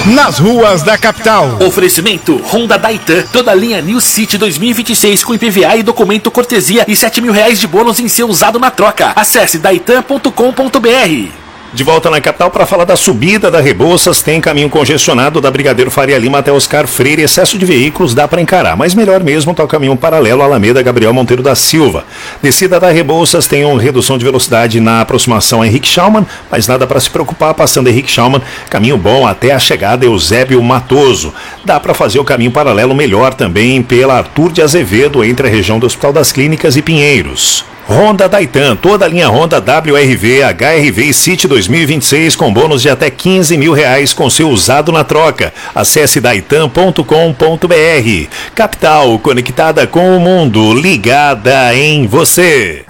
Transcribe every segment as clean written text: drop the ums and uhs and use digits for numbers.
nas ruas da capital. Oferecimento Honda Daitan, toda a linha New City 2026 com IPVA e documento cortesia e R$7.000 de bônus em seu usado na troca. Acesse daitan.com.br. De volta na capital para falar da subida da Rebouças. Tem caminho congestionado da Brigadeiro Faria Lima até Oscar Freire. Excesso de veículos dá para encarar, mas melhor mesmo tá o caminho paralelo Alameda Gabriel Monteiro da Silva. Descida da Rebouças tem uma redução de velocidade na aproximação a Henrique Schaumann, mas nada para se preocupar passando Henrique Schaumann. Caminho bom até a chegada Eusébio Matoso. Dá para fazer o caminho paralelo melhor também pela Arthur de Azevedo entre a região do Hospital das Clínicas e Pinheiros. Honda Daitan, toda a linha Honda WRV, HRV e City 2026 com bônus de até R$15.000 com seu usado na troca. Acesse daitan.com.br. Capital, conectada com o mundo, ligada em você.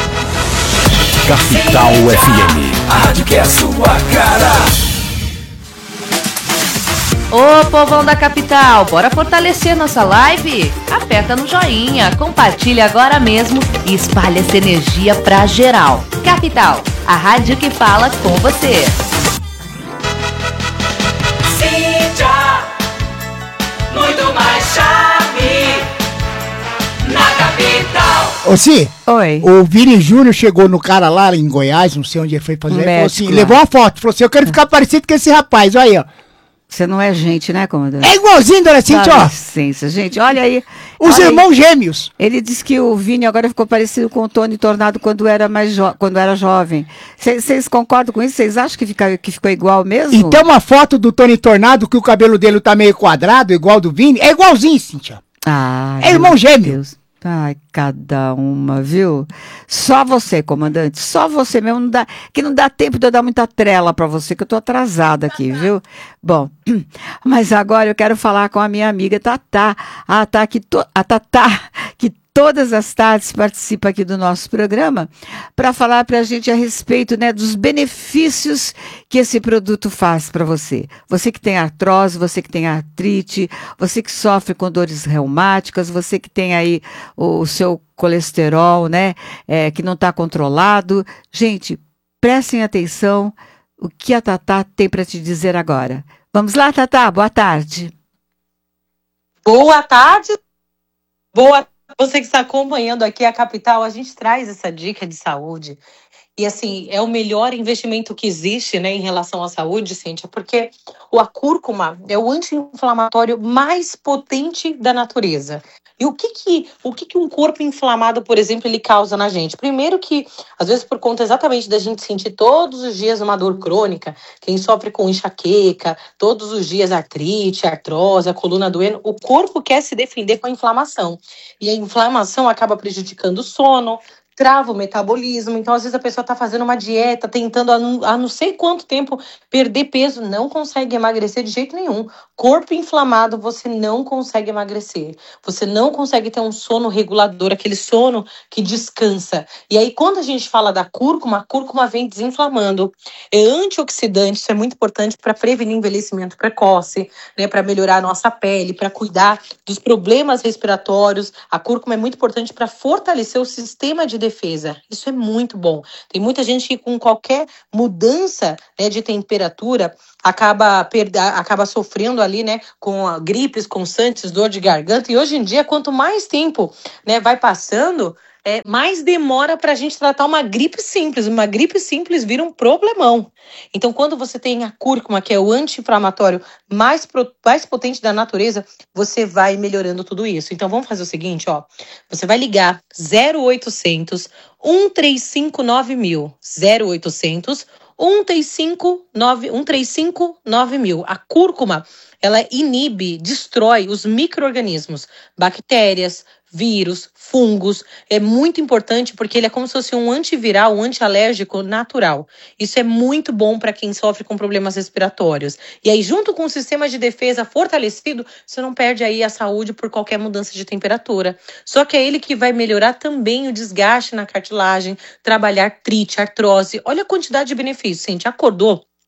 Capital FM. A rádio que é a sua cara. Ô povão da capital, bora fortalecer nossa live? Aperta no joinha, compartilha agora mesmo e espalha essa energia pra geral. Capital, a rádio que fala com você. Cíntia, muito mais chave na capital. Ô, Cí, Oi. o Vini Júnior chegou no cara lá em Goiás, não sei onde ele foi fazer, ele falou assim, levou uma foto, falou assim, eu quero ficar parecido com esse rapaz, olha aí, ó. Você não é gente, né, comandante? É igualzinho, dona Cíntia, Dá ó. licença, gente, olha aí. Os olha irmãos aí. gêmeos. Ele disse que o Vini agora ficou parecido com o Tony Tornado quando era quando era jovem. Vocês concordam com isso? Vocês acham que ficou igual mesmo? E tem uma foto do Tony Tornado que o cabelo dele tá meio quadrado, igual do Vini. É igualzinho, Cíntia. Ah, É irmão meu gêmeo. Deus. Ai, cada uma, viu? Só você, comandante, só você mesmo, não dá tempo de eu dar muita trela pra você, que eu tô atrasada aqui, viu? Bom, mas agora eu quero falar com a minha amiga Tatá, a Tatá, que todas as tardes participa aqui do nosso programa, para falar pra gente a respeito, né, dos benefícios que esse produto faz para você. Você que tem artrose, você que tem artrite, você que sofre com dores reumáticas, você que tem aí o seu colesterol, né, que não está controlado. Gente, prestem atenção o que a Tatá tem para te dizer agora. Vamos lá, Tatá, boa tarde. Boa tarde. Você que está acompanhando aqui a Capital, a gente traz essa dica de saúde. E assim, é o melhor investimento que existe, né, em relação à saúde, Cíntia, porque a cúrcuma é o anti-inflamatório mais potente da natureza. E o que um corpo inflamado, por exemplo, ele causa na gente? Primeiro que, às vezes, por conta exatamente da gente sentir todos os dias uma dor crônica, quem sofre com enxaqueca, todos os dias artrite, artrose, a coluna doendo, o corpo quer se defender com a inflamação. E a inflamação acaba prejudicando o sono, trava o metabolismo. Então, às vezes, a pessoa está fazendo uma dieta, tentando há não sei quanto tempo perder peso, não consegue emagrecer de jeito nenhum. Corpo inflamado, você não consegue emagrecer. Você não consegue ter um sono regulador, aquele sono que descansa. E aí, quando a gente fala da cúrcuma, a cúrcuma vem desinflamando. É antioxidante, isso é muito importante para prevenir envelhecimento precoce, né, para melhorar a nossa pele, para cuidar dos problemas respiratórios. A cúrcuma é muito importante para fortalecer o sistema de defesa. Isso é muito bom. Tem muita gente que com qualquer mudança, né, de temperatura acaba sofrendo ali, né, com gripes constantes, dor de garganta. E hoje em dia, quanto mais tempo, né, vai passando, mais demora para a gente tratar uma gripe simples. Uma gripe simples vira um problemão. Então, quando você tem a cúrcuma, que é o anti-inflamatório mais potente da natureza, você vai melhorando tudo isso. Então, vamos fazer o seguinte, ó. Você vai ligar 0800 135 9000. 0800 135 9000. A cúrcuma, ela destrói os micro-organismos, bactérias, vírus, fungos. É muito importante porque ele é como se fosse um antiviral, um antialérgico natural. Isso é muito bom para quem sofre com problemas respiratórios. E aí, junto com o sistema de defesa fortalecido, você não perde aí a saúde por qualquer mudança de temperatura. Só que é ele que vai melhorar também o desgaste na cartilagem, trabalhar artrite, artrose. Olha a quantidade de benefícios, gente. Acordou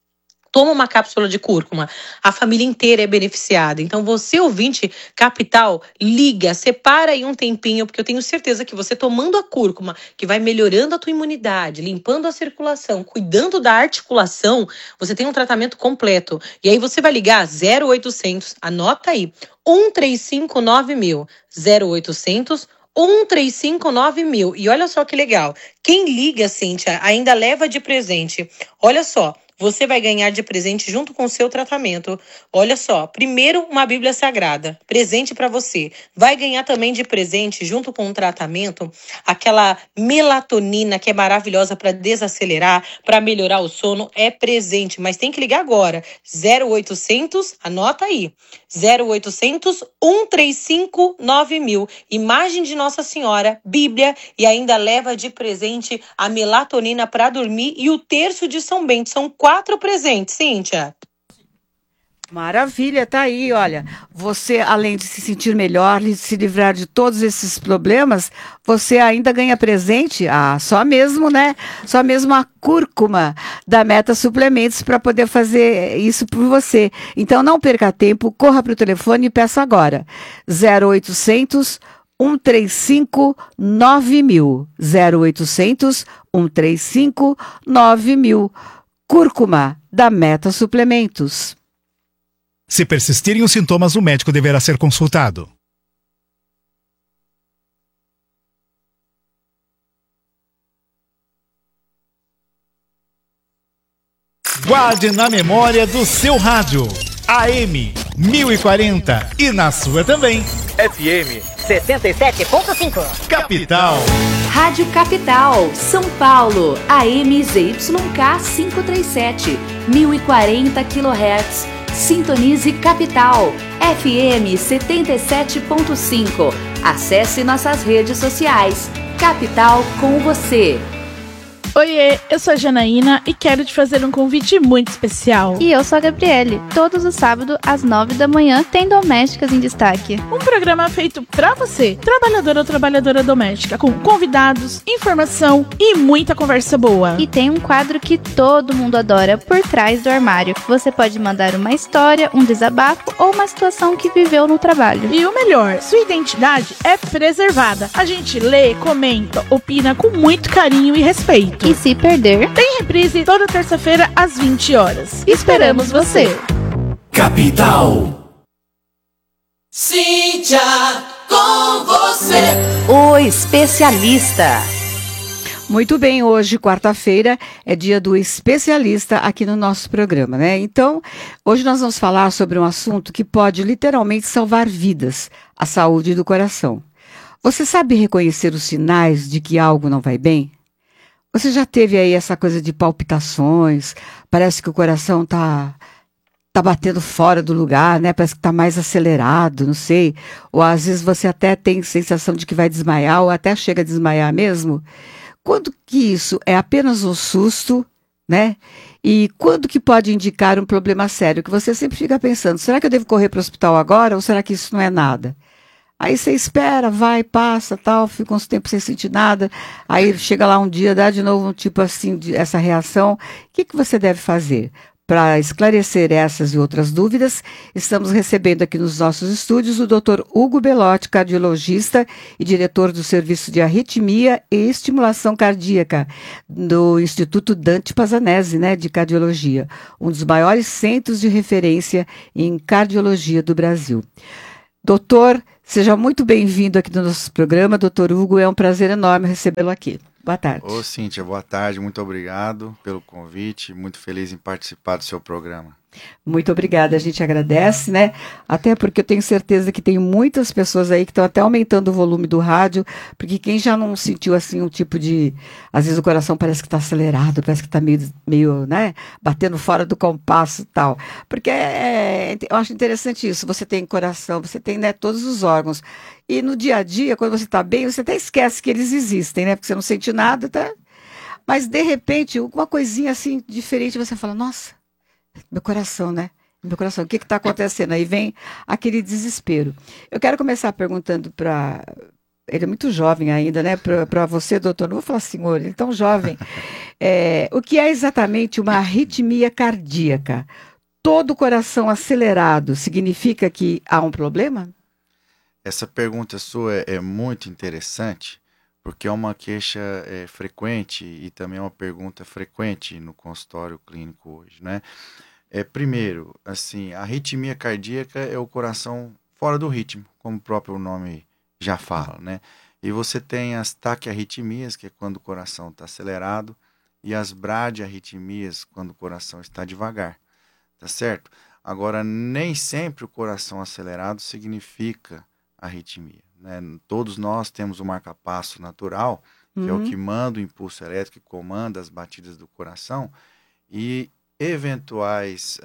Toma uma cápsula de cúrcuma, a família inteira é beneficiada. Então você, ouvinte Capital, liga, separa aí um tempinho, porque eu tenho certeza que você tomando a cúrcuma, que vai melhorando a tua imunidade, limpando a circulação, cuidando da articulação, você tem um tratamento completo. E aí você vai ligar 0800, anota aí, 1359000, 0800 1359000. E olha só que legal, quem liga, Cíntia, ainda leva de presente. Olha só, você vai ganhar de presente junto com o seu tratamento. Olha só, primeiro uma Bíblia Sagrada, presente para você. Vai ganhar também de presente, junto com o tratamento, aquela melatonina que é maravilhosa para desacelerar, para melhorar o sono. É presente, mas tem que ligar agora. 0800, anota aí, 0800 135 9000. Imagem de Nossa Senhora, Bíblia e ainda leva de presente a melatonina para dormir e o terço de São Bento. São 4 presentes, Cíntia. Maravilha, tá aí, olha. Você, além de se sentir melhor, de se livrar de todos esses problemas, você ainda ganha presente, só mesmo, né? Só mesmo a cúrcuma da Meta Suplementos para poder fazer isso por você. Então não perca tempo, corra para o telefone e peça agora. 0800 135 9000. 0800 135 9000. Cúrcuma da Meta Suplementos. Se persistirem os sintomas, o médico deverá ser consultado. Guarde na memória do seu rádio. AM 1040 e na sua também. FM 77.5. Capital. Rádio Capital, São Paulo, AM ZYK 537, 1040 kHz. Sintonize Capital, FM 77.5. Acesse nossas redes sociais. Capital com você. Oiê, eu sou a Janaína e quero te fazer um convite muito especial. E eu sou a Gabriele. Todos os sábados, às 9 da manhã, tem Domésticas em Destaque. Um programa feito pra você, trabalhadora ou trabalhadora doméstica, com convidados, informação e muita conversa boa. E tem um quadro que todo mundo adora, Por Trás do Armário. Você pode mandar uma história, um desabafo ou uma situação que viveu no trabalho. E o melhor, sua identidade é preservada. A gente lê, comenta, opina com muito carinho e respeito. E se perder, tem reprise toda terça-feira às 20 horas. Esperamos você! Capital. Cíntia, com você. O especialista. Muito bem, hoje, quarta-feira, é dia do especialista aqui no nosso programa, né? Então, hoje nós vamos falar sobre um assunto que pode literalmente salvar vidas, a saúde do coração. Você sabe reconhecer os sinais de que algo não vai bem? Você já teve aí essa coisa de palpitações, parece que o coração tá batendo fora do lugar, né? Parece que tá mais acelerado, não sei. Ou às vezes você até tem sensação de que vai desmaiar, ou até chega a desmaiar mesmo. Quando que isso é apenas um susto, né? E quando que pode indicar um problema sério? Que você sempre fica pensando, será que eu devo correr para o hospital agora, ou será que isso não é nada? Aí você espera, vai, passa, tal, fica uns tempos sem sentir nada, aí chega lá um dia, dá de novo um tipo assim, essa reação. O que você deve fazer? Para esclarecer essas e outras dúvidas, estamos recebendo aqui nos nossos estúdios o Dr. Hugo Belotti, cardiologista e diretor do Serviço de Arritmia e Estimulação Cardíaca do Instituto Dante Pazanese, né, de Cardiologia, um dos maiores centros de referência em cardiologia do Brasil. Doutor, seja muito bem-vindo aqui no nosso programa, doutor Hugo, é um prazer enorme recebê-lo aqui. Boa tarde. Ô Cíntia, boa tarde, muito obrigado pelo convite, muito feliz em participar do seu programa. Muito obrigada, a gente agradece, né? Até porque eu tenho certeza que tem muitas pessoas aí que estão até aumentando o volume do rádio, porque quem já não sentiu assim um tipo de... Às vezes o coração parece que está acelerado, parece que está meio, né? Batendo fora do compasso e tal. Porque eu acho interessante isso, você tem coração, você tem, né, todos os órgãos. E no dia a dia, quando você está bem, você até esquece que eles existem, né? Porque você não sente nada, tá? Mas de repente, uma coisinha assim diferente, você fala, nossa, meu coração, né? Meu coração, o que está acontecendo? Aí vem aquele desespero. Eu quero começar perguntando para ele é muito jovem ainda, né? Para você, doutor, não vou falar senhor, ele é tão jovem. O que é exatamente uma arritmia cardíaca? Todo coração acelerado significa que há um problema? Essa pergunta sua é muito interessante, porque é uma queixa frequente e também é uma pergunta frequente no consultório clínico hoje, né? Primeiro, assim, a arritmia cardíaca é o coração fora do ritmo, como o próprio nome já fala, né? E você tem as taquiarritmias, que é quando o coração está acelerado, e as bradiarritmias, quando o coração está devagar, tá certo? Agora, nem sempre o coração acelerado significa arritmia, né? Todos nós temos o marca-passo natural, que é o que manda o impulso elétrico e comanda as batidas do coração, e eventuais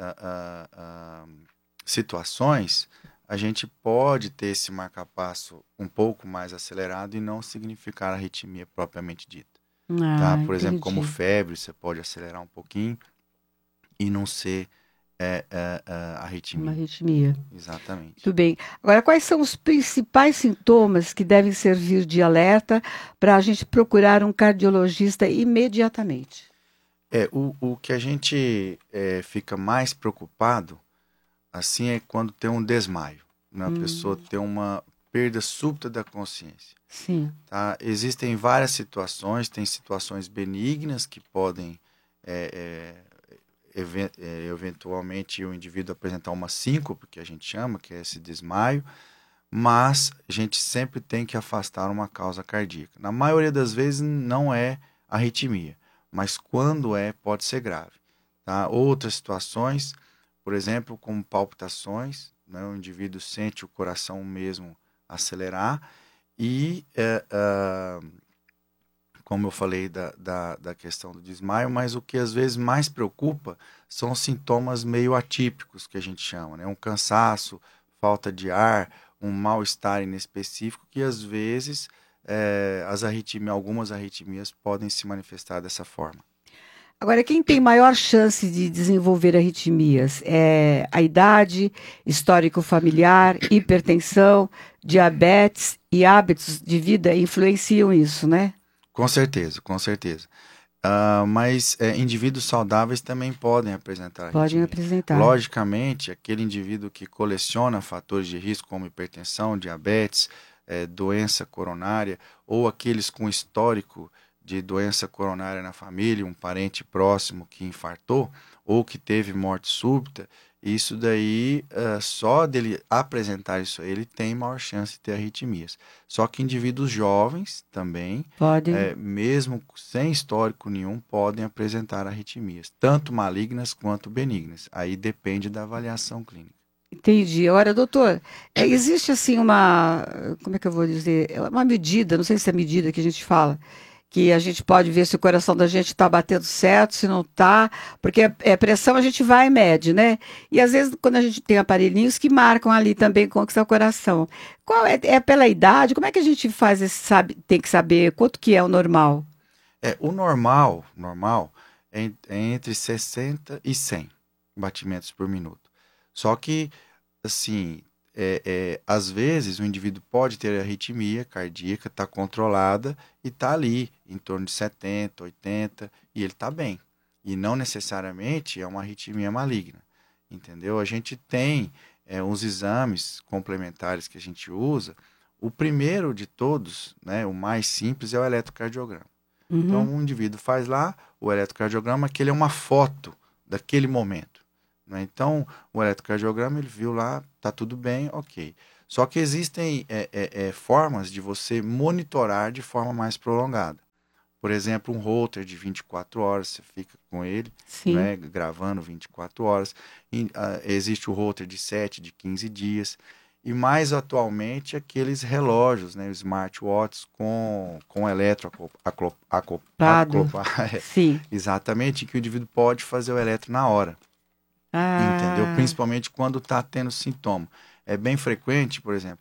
situações, a gente pode ter esse marca-passo um pouco mais acelerado e não significar arritmia propriamente dita. Tá? Por exemplo, como febre, você pode acelerar um pouquinho e não ser arritmia. Uma arritmia. Exatamente. Tudo bem. Agora, quais são os principais sintomas que devem servir de alerta para a gente procurar um cardiologista imediatamente? O que a gente fica mais preocupado, assim, é quando tem um desmaio, né? A pessoa tem uma perda súbita da consciência. Sim. Tá? Existem várias situações, tem situações benignas que podem, eventualmente, o indivíduo apresentar uma síncope, que a gente chama, que é esse desmaio, mas a gente sempre tem que afastar uma causa cardíaca. Na maioria das vezes não é arritmia, mas quando pode ser grave. Tá? Outras situações, por exemplo, como palpitações, né? O indivíduo sente o coração mesmo acelerar e, como eu falei da questão do desmaio, mas o que às vezes mais preocupa são sintomas meio atípicos, que a gente chama, né? Um cansaço, falta de ar, um mal-estar inespecífico, que às vezes algumas arritmias podem se manifestar dessa forma. Agora, quem tem maior chance de desenvolver arritmias é a idade, histórico familiar, hipertensão, diabetes e hábitos de vida influenciam isso, né? Com certeza, com certeza. Mas indivíduos saudáveis também podem apresentar arritmia. Podem apresentar. Logicamente, aquele indivíduo que coleciona fatores de risco como hipertensão, diabetes, doença coronária, ou aqueles com histórico de doença coronária na família, um parente próximo que infartou ou que teve morte súbita, isso daí, só dele apresentar isso aí, ele tem maior chance de ter arritmias. Só que indivíduos jovens também, mesmo sem histórico nenhum, podem apresentar arritmias, tanto malignas quanto benignas. Aí depende da avaliação clínica. Entendi. Agora, doutor, existe assim como é que eu vou dizer? Uma medida, não sei se é a medida que a gente fala, que a gente pode ver se o coração da gente está batendo certo, se não está, porque pressão a gente vai e mede, né? E às vezes quando a gente tem aparelhinhos que marcam ali também como que está o coração. Qual é pela idade? Como é que a gente faz tem que saber quanto que é o normal? O normal é entre 60 e 100 batimentos por minuto. Só que, assim, às vezes o indivíduo pode ter arritmia cardíaca, está controlada e está ali, em torno de 70, 80, e ele está bem. E não necessariamente é uma arritmia maligna, entendeu? A gente tem uns exames complementares que a gente usa. O primeiro de todos, né, o mais simples, é o eletrocardiograma. Então, o indivíduo faz lá o eletrocardiograma, que ele é uma foto daquele momento. Então, o eletrocardiograma, ele viu lá, tá tudo bem, ok. Só que existem formas de você monitorar de forma mais prolongada. Por exemplo, um Holter de 24 horas, você fica com ele, né, gravando 24 horas. Existe o Holter de 7, de 15 dias. E mais atualmente, aqueles relógios, né, smartwatches com eletro acoplado. Sim. Exatamente, que o indivíduo pode fazer o eletro na hora. Entendeu? Principalmente quando está tendo sintoma. É bem frequente, por exemplo,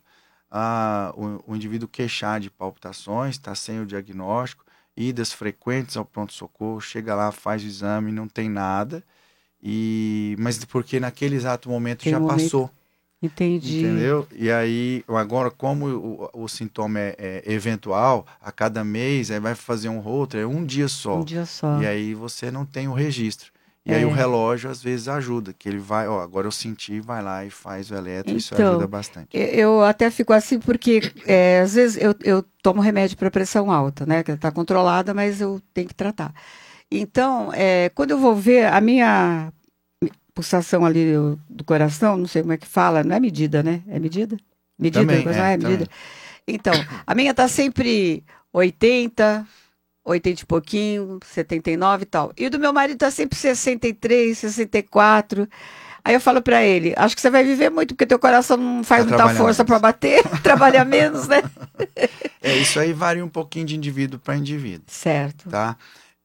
o indivíduo queixar de palpitações, está sem o diagnóstico, idas frequentes ao pronto-socorro, chega lá, faz o exame, não tem nada, mas porque naquele exato momento passou. Entendi. Entendeu? E aí, agora, como o sintoma é eventual, a cada mês, aí vai fazer um Holter, é um dia só. Um dia só. E aí você não tem o registro. E aí o relógio, às vezes, ajuda, que ele vai, agora eu senti, vai lá e faz o eletro, isso ajuda bastante. Eu até fico assim porque, às vezes, eu tomo remédio para pressão alta, né? Que está controlada, mas eu tenho que tratar. Então, quando eu vou ver a minha pulsação ali do coração, não sei como é que fala, não é medida, né? É medida? Medida? Também, medida. Então, a minha tá sempre 80 e pouquinho, 79 e tal. E o do meu marido tá sempre 63, 64. Aí eu falo para ele, acho que você vai viver muito, porque teu coração não faz muita força para bater, trabalha menos, né? Isso aí varia um pouquinho de indivíduo para indivíduo. Certo. Tá?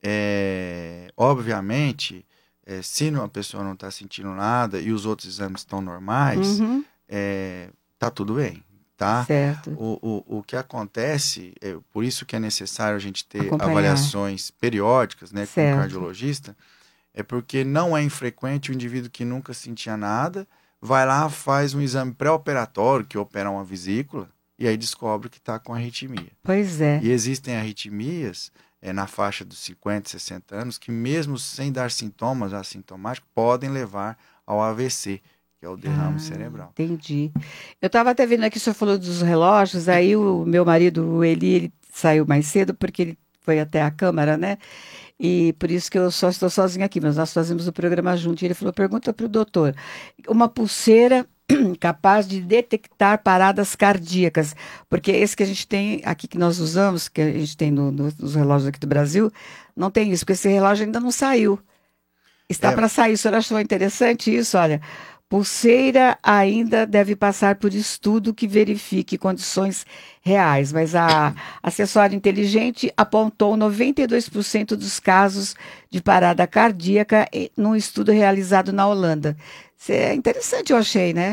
Obviamente, se a pessoa não está sentindo nada e os outros exames estão normais, tá tudo bem, tá? Certo. O que acontece, por isso que é necessário a gente ter avaliações periódicas, né, com o cardiologista, é porque não é infrequente o indivíduo que nunca sentia nada, vai lá, faz um exame pré-operatório, que opera uma vesícula, e aí descobre que está com arritmia. Pois é. E existem arritmias na faixa dos 50, 60 anos, que mesmo sem dar sintomas assintomáticos, podem levar ao AVC, que é o derrame cerebral. Entendi. Eu estava até vendo aqui, o senhor falou dos relógios, aí o meu marido, o Eli, ele saiu mais cedo, porque ele foi até a Câmara, né? E por isso que eu só estou sozinha aqui, mas nós fazemos o programa junto. E ele falou, pergunta para o doutor, uma pulseira capaz de detectar paradas cardíacas, porque esse que a gente tem aqui, que nós usamos, que a gente tem nos relógios aqui do Brasil, não tem isso, porque esse relógio ainda não saiu. Está para sair. O senhor achou interessante isso? Olha, pulseira ainda deve passar por estudo que verifique condições reais, mas a acessório inteligente apontou 92% dos casos de parada cardíaca num estudo realizado na Holanda. Isso é interessante, eu achei, né?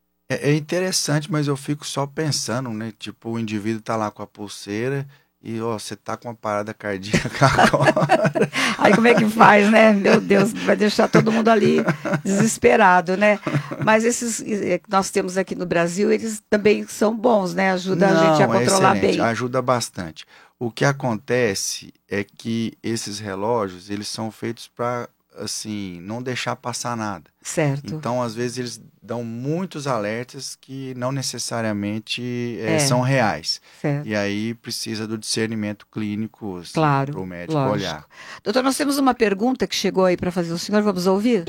É interessante, mas eu fico só pensando, né? Tipo, o indivíduo tá lá com a pulseira e, você tá com uma parada cardíaca agora. Aí como é que faz, né? Meu Deus, vai deixar todo mundo ali desesperado, né? Mas esses que nós temos aqui no Brasil, eles também são bons, né? Ajuda a gente a controlar bem. Ajuda bastante. O que acontece é que esses relógios, eles são feitos para, assim, não deixar passar nada. Certo. Então, às vezes, eles dão muitos alertas que não necessariamente são reais. Certo. E aí precisa do discernimento clínico, assim, claro, para o médico lógico. olhar. Doutor, nós temos uma pergunta que chegou aí para fazer o senhor, vamos ouvir?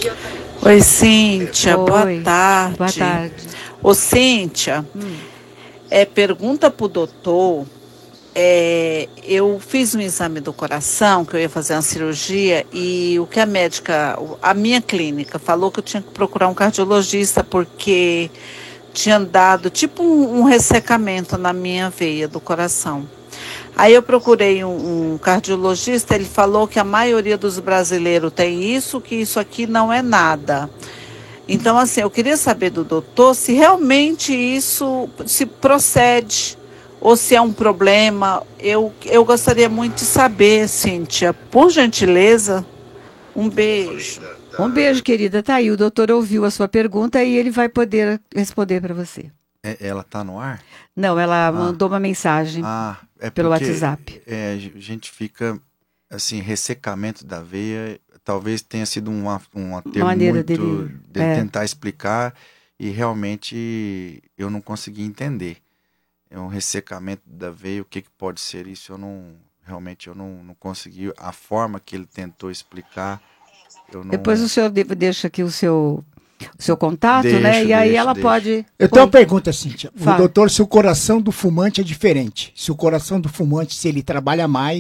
Oi, Cíntia, boa tarde. Boa tarde. Ô, Cíntia, pergunta para o doutor. Eu fiz um exame do coração, que eu ia fazer uma cirurgia, e o que a minha clínica falou que eu tinha que procurar um cardiologista, porque tinha dado tipo um ressecamento na minha veia do coração. Aí eu procurei um cardiologista, ele falou que a maioria dos brasileiros tem isso, que isso aqui não é nada. Então, assim, eu queria saber do doutor se realmente isso se procede, ou se é um problema. Eu gostaria muito de saber, Cíntia. Por gentileza, um beijo. Um beijo, querida. Tá aí, o doutor ouviu a sua pergunta e ele vai poder responder para você. Ela tá no ar? Não, ela mandou uma mensagem pelo WhatsApp. A gente fica, assim, ressecamento da veia, talvez tenha sido uma termo muito de tentar explicar, e realmente eu não consegui entender. É um ressecamento da veia, o que pode ser isso? Eu não consegui. A forma que ele tentou explicar, Depois o senhor deixa aqui o seu contato, né? E aí ela pode... Eu tenho uma pergunta, Cíntia. O doutor, se o coração do fumante é diferente. Se o coração do fumante, se ele trabalha mais,